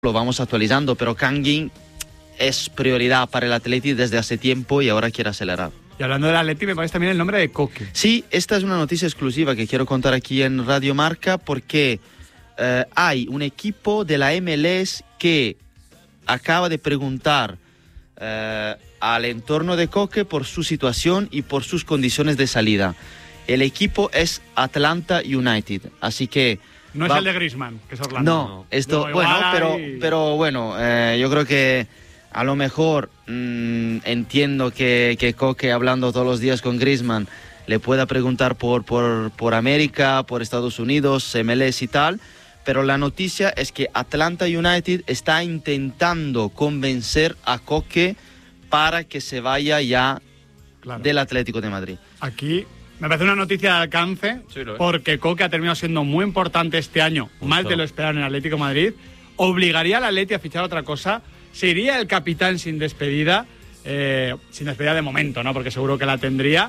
lo vamos actualizando, pero Kangin es prioridad para el Atleti desde hace tiempo y ahora quiere acelerar. Y hablando del Atleti, me parece también el nombre de Koke. Sí, esta es una noticia exclusiva que quiero contar aquí en Radio Marca porque hay un equipo de la MLS que acaba de preguntar al entorno de Koke por su situación y por sus condiciones de salida. El equipo es Atlanta United, así que... No es el de Griezmann, que es Orlando. No, esto, bueno, pero bueno, yo creo que a lo mejor entiendo que Koke, hablando todos los días con Griezmann, le pueda preguntar por América, por Estados Unidos, MLS y tal, pero la noticia es que Atlanta United está intentando convencer a Koke para que se vaya ya del Atlético de Madrid. Aquí me parece una noticia de alcance, sí, porque Koke ha terminado siendo muy importante este año, más de lo esperado en el Atlético de Madrid. Obligaría al Atleti a fichar otra cosa. Se iría el capitán sin despedida de momento, ¿no? Porque seguro que la tendría.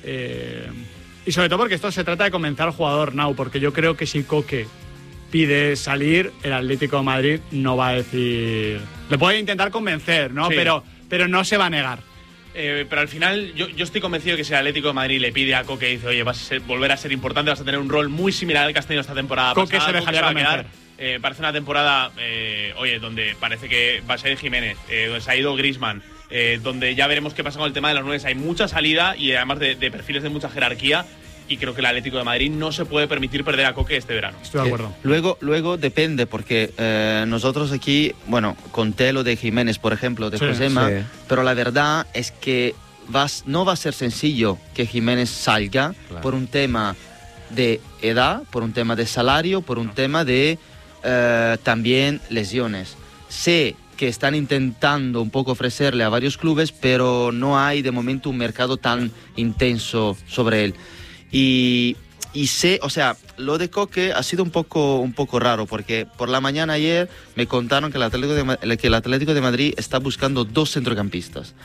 Y sobre todo porque esto se trata de convencer al jugador now, porque yo creo que si Koke pide salir, el Atlético de Madrid no va a decir... Le puede intentar convencer, ¿no? Sí. Pero no se va a negar. Pero al final yo estoy convencido que si el Atlético de Madrid le pide a Koke y dice, oye, vas a volver a ser importante, vas a tener un rol muy similar al que has tenido esta temporada Koke se dejaría convencer. Parece una temporada, donde parece que va a ser Jiménez, donde se ha ido Griezmann, donde ya veremos qué pasa con el tema de los 9. Hay mucha salida y además de perfiles de mucha jerarquía. Y creo que el Atlético de Madrid no se puede permitir perder a Koke este verano. Estoy de acuerdo. Luego depende, porque nosotros aquí, bueno, conté lo de Jiménez, por ejemplo, de Josema, pero la verdad es que no va a ser sencillo que Jiménez salga por un tema de edad, por un tema de salario, por un tema de también lesiones. Sé que están intentando un poco ofrecerle a varios clubes, pero no hay de momento un mercado tan intenso sobre él. Y sé, o sea, lo de Koke ha sido un poco raro, porque por la mañana ayer me contaron que el Atlético de Madrid está buscando 2 centrocampistas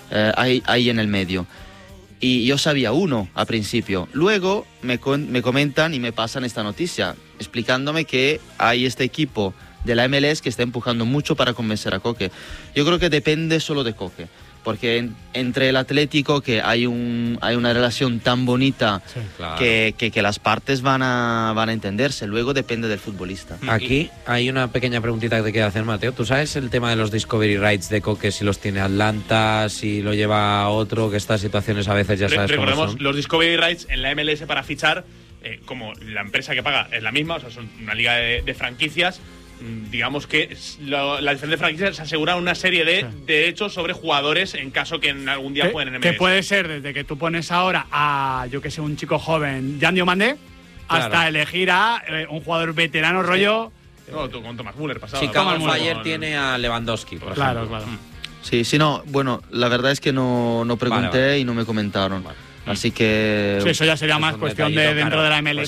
ahí en el medio. Y yo sabía uno al principio. Luego me comentan y me pasan esta noticia, explicándome que hay este equipo de la MLS que está empujando mucho para convencer a Koke. Yo creo que depende solo de Koke. Porque entre el Atlético, que hay una relación tan bonita, que las partes van a entenderse. Luego depende del futbolista. Aquí hay una pequeña preguntita que te quiero hacer, Mateo. ¿Tú sabes el tema de los Discovery Rights de Koke? Si los tiene Atlanta, si lo lleva otro, que estas situaciones a veces ya sabes cómo son. Recordemos, los Discovery Rights en la MLS para fichar, como la empresa que paga es la misma, o sea, son una liga de franquicias. Digamos que la diferencia de franquicias asegura una serie de derechos sobre jugadores en caso que en algún día pueden en MLS. Que puede ser desde que tú pones ahora a, yo que sé, un chico joven, Jan Diomande, hasta elegir a un jugador veterano rollo... No, tú con Thomas Müller pasado. Sí, Thomas Müller tiene a Lewandowski, por ejemplo. Claro. Sí, no, bueno, la verdad es que no pregunté y no me comentaron. Así que... Sí, eso ya sería más cuestión de dentro de la MLS.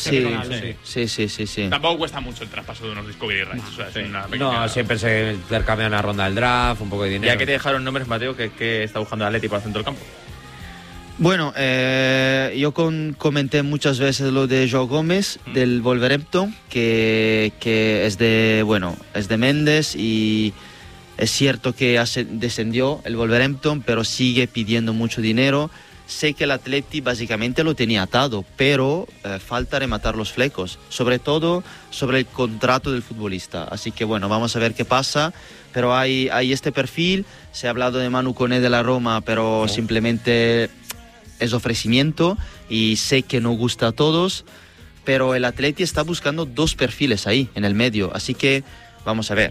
Sí. Tampoco cuesta mucho el traspaso de unos Discovery Rights. O sea, es una pequeña... No, siempre se intercambian una ronda del draft, un poco de dinero. Ya que te dejaron nombres, Mateo, que está buscando el Atleti para el centro del campo. Bueno, yo comenté muchas veces lo de Joao Gómez del Wolverhampton, que es de Méndez, y es cierto que descendió el Wolverhampton, pero sigue pidiendo mucho dinero. Sé que el Atleti básicamente lo tenía atado, pero falta rematar los flecos, sobre todo sobre el contrato del futbolista. Así que bueno, vamos a ver qué pasa, pero hay este perfil. Se ha hablado de Manu Koné de la Roma, pero simplemente es ofrecimiento y sé que no gusta a todos, pero el Atleti está buscando 2 perfiles ahí en el medio, así que vamos a ver.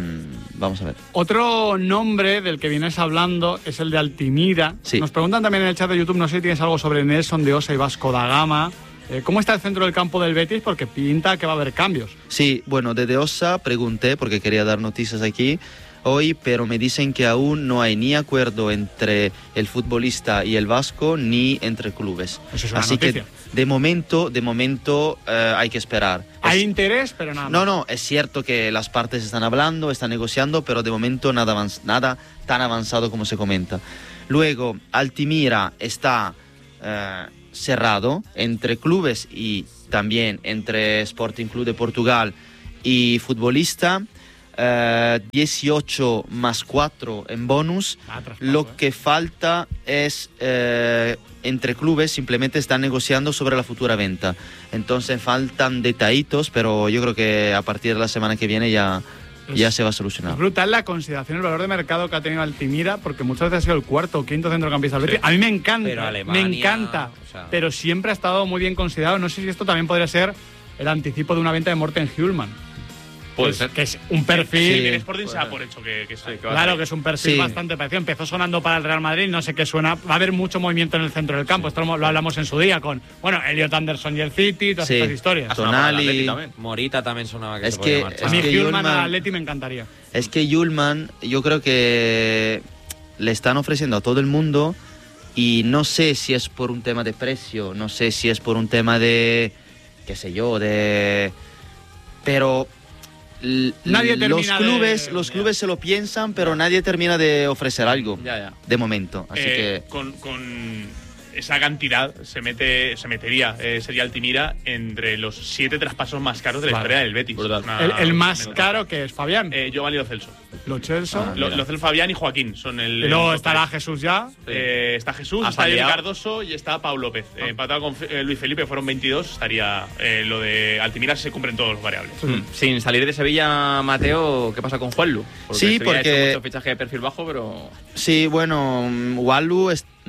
Otro nombre del que vienes hablando es el de Altimira. Sí. Nos preguntan también en el chat de YouTube, no sé si tienes algo sobre Nelson de Osa y Vasco da Gama. ¿Cómo está el centro del campo del Betis? Porque pinta que va a haber cambios. Sí, bueno, de Osa pregunté porque quería dar noticias aquí hoy, pero me dicen que aún no hay ni acuerdo entre el futbolista y el vasco, ni entre clubes. Eso es una Así noticia. que de momento hay que esperar. Hay interés, pero nada. No, es cierto que las partes están hablando, están negociando, pero de momento nada tan avanzado como se comenta. Luego, Altimira está cerrado entre clubes y también entre Sporting Club de Portugal y futbolista. 18 más 4 en bonus. Lo que falta es entre clubes simplemente están negociando sobre la futura venta. Entonces faltan detallitos, pero yo creo que a partir de la semana que viene ya se va a solucionar. Es brutal la consideración, el valor de mercado que ha tenido Altimira, porque muchas veces ha sido el cuarto o quinto centrocampista del Betis. A mí me encanta, pero Alemania, me encanta, pero siempre ha estado muy bien considerado. No sé si esto también podría ser el anticipo de una venta de Morten Hjulman. Puede ser. Que es un perfil. Sí, el Sporting se da por hecho que Claro, que es un perfil bastante parecido. Empezó sonando para el Real Madrid, no sé qué suena. Va a haber mucho movimiento en el centro del campo. Esto lo hablamos en su día con, Elliot Anderson y el City, todas estas historias. Tonali, Morita también sonaba que es se podía que, marchar. A mí Hjulman al Atleti me encantaría. Es que Hjulman, yo creo que le están ofreciendo a todo el mundo y no sé si es por un tema de precio, no sé si es por un tema de, qué sé yo, pero nadie los clubes se lo piensan, pero nadie termina de ofrecer algo de momento. Así que con esa cantidad sería Altimira entre los 7 traspasos más caros de la historia del Betis. El más caro que es Fabián. Giovanni Lo Celso. Lo Celso. Lo Celso, Fabián y Joaquín son y luego estará Jesús ya. Está Jesús, está Eric Cardoso y está Pau López. Empatado con Luis Felipe fueron 22. Estaría lo de Altimira si se cumplen todos los variables. Sin salir de Sevilla, Mateo, ¿qué pasa con Juanlu? Sí, porque ha hecho mucho fichaje de perfil bajo, pero sí, bueno, Juanlu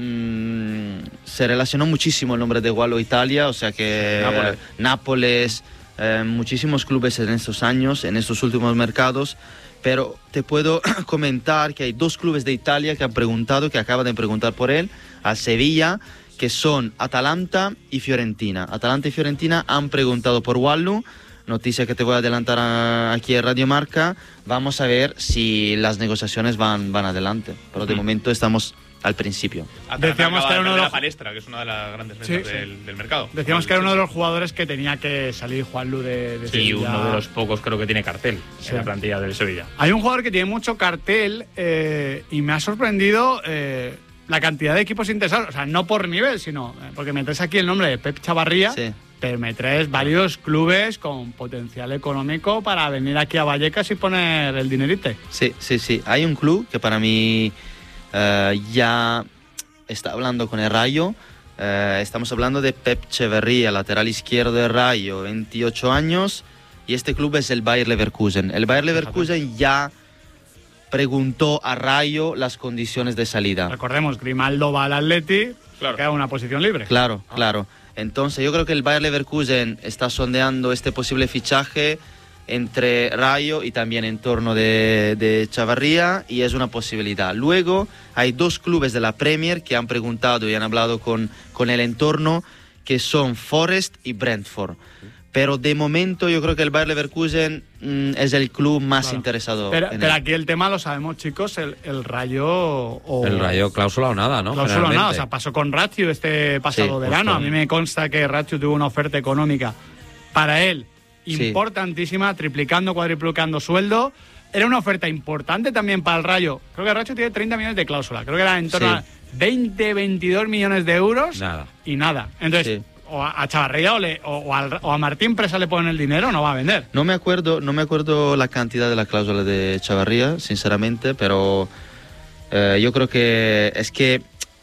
se relacionó muchísimo el nombre de Juanlu Italia, o sea que Nápoles, muchísimos clubes en estos años, en estos últimos mercados. Pero te puedo comentar que hay 2 clubes de Italia que acaban de preguntar por él, a Sevilla, que son Atalanta y Fiorentina. Atalanta y Fiorentina han preguntado por Juanlu, noticia que te voy a adelantar aquí en Radio Marca. Vamos a ver si las negociaciones van adelante, pero de momento estamos al principio. Decíamos que era uno de la palestra, que es una de las grandes ventas del mercado. Decíamos que era uno de los jugadores que tenía que salir Juanlu de Sevilla. Sí, uno de los pocos creo que tiene cartel en la plantilla del Sevilla. Hay un jugador que tiene mucho cartel y me ha sorprendido la cantidad de equipos interesados. O sea, no por nivel, sino porque me traes aquí el nombre de Pep Chavarría, pero me traes varios clubes con potencial económico para venir aquí a Vallecas y poner el dinerite. Sí. Hay un club que para mí ya está hablando con el Rayo. Estamos hablando de Pep Chavarría, lateral izquierdo del Rayo, 28 años, y este club es el Bayer Leverkusen. El Bayer Leverkusen ya preguntó a Rayo las condiciones de salida. Recordemos, Grimaldo va al Atleti, queda una posición libre. Claro. Entonces yo creo que el Bayer Leverkusen está sondeando este posible fichaje entre Rayo y también en torno de Chavarría, y es una posibilidad. Luego hay 2 clubes de la Premier que han preguntado y han hablado con el entorno, que son Forest y Brentford. Pero de momento yo creo que el Bayer Leverkusen es el club más interesado. Pero aquí el tema lo sabemos, chicos, el Rayo... El Rayo cláusula o nada, ¿no? Cláusula o nada, o sea, pasó con Ratio este pasado verano. A mí me consta que Ratio tuvo una oferta económica para él importantísima, triplicando, cuadriplicando sueldo. Era una oferta importante también para el Rayo. Creo que el Rayo tiene 30 millones de cláusula. Creo que era en torno a 20-22 millones de euros. Nada. Entonces, o a Chavarría o a Martín Presa le ponen el dinero, no va a vender. No me acuerdo la cantidad de la cláusula de Chavarría, sinceramente, pero yo creo que es que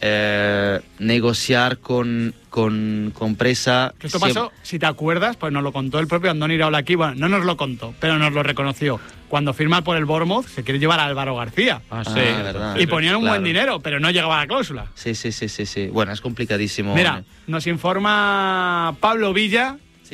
negociar con Presa... Esto pasó, si te acuerdas, pues nos lo contó el propio Andoni Iraola aquí. Bueno, no nos lo contó, pero nos lo reconoció. Cuando firma por el Bournemouth, se quiere llevar a Álvaro García. Verdad. Y ponían un buen dinero, pero no llegaba a la cláusula. Sí. Bueno, es complicadísimo. Mira, nos informa Pablo Villa,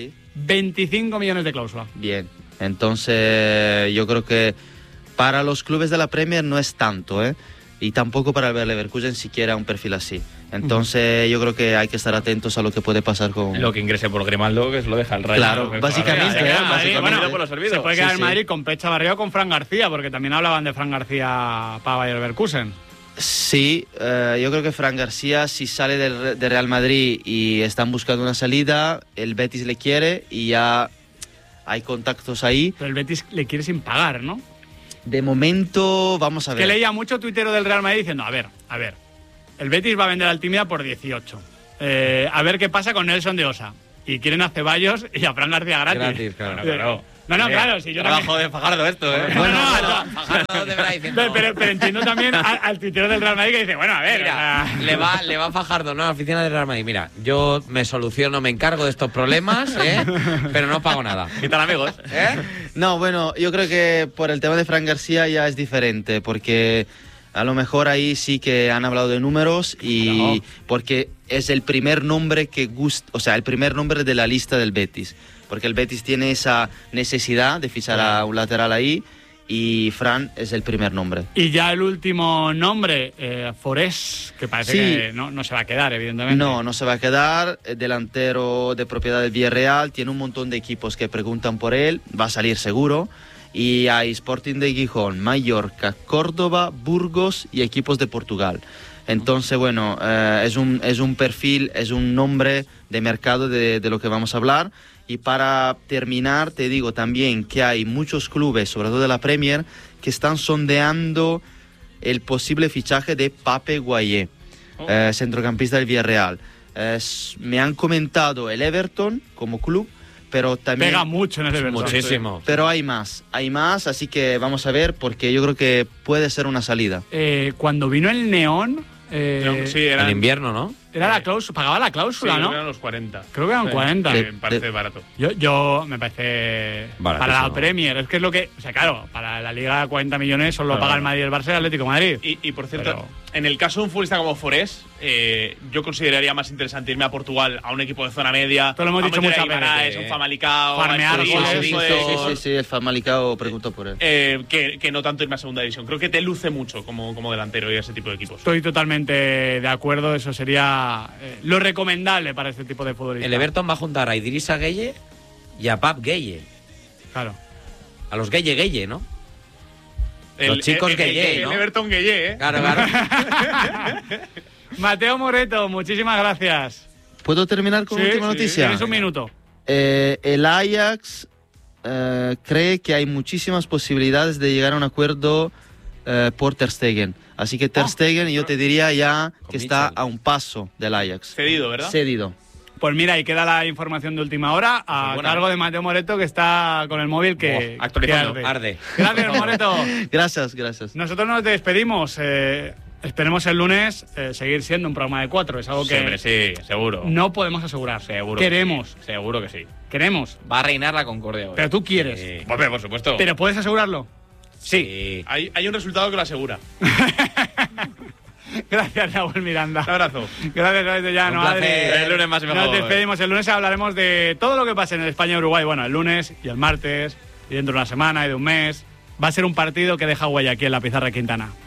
25 millones de cláusula. Bien, entonces yo creo que para los clubes de la Premier no es tanto, y tampoco para el Bayer Leverkusen siquiera un perfil así. Entonces yo creo que hay que estar atentos a lo que puede pasar con... Lo que ingrese por Grimaldo, que se lo deja el Rayo. Claro, básicamente. Se puede quedar en Madrid con Pep Chavarría o con Fran García, porque también hablaban de Fran García para Bayer Leverkusen. Sí, yo creo que Fran García, si sale de Real Madrid y están buscando una salida, el Betis le quiere y ya hay contactos ahí. Pero el Betis le quiere sin pagar, ¿no? De momento, vamos a ver. Que leía mucho tuitero del Real Madrid diciendo, a ver, el Betis va a vender al Altimira por 18. A ver qué pasa con Nelson de Osa. Y quieren a Ceballos y a Fran García gratis. Claro. No, claro, si yo Trabajo de Fajardo esto, ¿eh? Bueno, Fajardo deberá diciendo. pero entiendo también al tuitero del Real Madrid que dice, bueno, a ver. Mira, le va a Fajardo, ¿no? A la oficina del Real Madrid. Mira, yo me soluciono, me encargo de estos problemas, pero no pago nada. ¿Qué tal, amigos? No, bueno, yo creo que por el tema de Fran García ya es diferente, porque a lo mejor ahí sí que han hablado de números y porque es el primer nombre que gusta, o sea, el primer nombre de la lista del Betis, porque el Betis tiene esa necesidad de fichar a un lateral ahí y Fran es el primer nombre. Y ya el último nombre, Forés, que parece que no se va a quedar, evidentemente. No se va a quedar, delantero de propiedad del Villarreal, tiene un montón de equipos que preguntan por él, va a salir seguro. Y hay Sporting de Gijón, Mallorca, Córdoba, Burgos y equipos de Portugal. Entonces, bueno, es un perfil, es un nombre de mercado de lo que vamos a hablar. Y para terminar, te digo también que hay muchos clubes, sobre todo de la Premier, que están sondeando el posible fichaje de Pape Gueye, centrocampista del Villarreal. Me han comentado el Everton como club, pero también pega mucho en el Everton. Muchísimo. Pero hay más, así que vamos a ver, porque yo creo que puede ser una salida. Cuando vino el Neón, sí, era en invierno, ¿no? Era la cláusula, pagaba la cláusula, sí, ¿no? creo que eran los 40. Creo que eran 40. Me parece barato. Yo me parece Baratísimo. para la Premier, es que es lo que, o sea, claro, para la Liga 40 millones solo lo paga el Madrid, el Barça y el Atlético de Madrid. Y por cierto, en el caso de un futbolista como Forés, yo consideraría más interesante irme a Portugal, a un equipo de zona media. Todo lo hemos dicho muchas veces. Un Famalicão, Farmear goles. Sí, el Famalicão preguntó por él. Que no tanto irme a segunda división. Creo que te luce mucho como delantero y a ese tipo de equipos. Estoy totalmente de acuerdo, eso sería lo recomendable para este tipo de futbolistas. El Everton va a juntar a Idrissa Gueye y a Pap Gueye. Claro. A los Gueye, ¿no? Los chicos Gueye, ¿no? El Everton Gueye, ¿eh? Claro. Mateo Moreto, muchísimas gracias. ¿Puedo terminar con última noticia? Tienes un minuto. El Ajax cree que hay muchísimas posibilidades de llegar a un acuerdo por Ter Stegen. Así que Ter Stegen, yo te diría ya que está a un paso del Ajax. Cedido, ¿verdad? Cedido. Pues mira, ahí queda la información de última hora a cargo de Mateo Moreto, que está con el móvil que actualizando. Arde. Gracias, Moreto. Gracias. Nosotros nos despedimos. Esperemos el lunes seguir siendo un programa de 4. Es algo que Siempre, sí, seguro. no podemos asegurar. Seguro. Queremos. Que sí, seguro que sí. Queremos. Va a reinar la concordia hoy. Pero tú quieres. Hombre, por supuesto. Pero ¿puedes asegurarlo? Sí. Hay un resultado que lo asegura. Gracias, Raúl Miranda. Un abrazo. Gracias, ya. Un placer. El lunes más y mejor. Nos despedimos. El lunes hablaremos de todo lo que pase en el España-Uruguay. Bueno, el lunes y el martes, y dentro de una semana y de un mes. Va a ser un partido que deja huella aquí en la pizarra Quintana.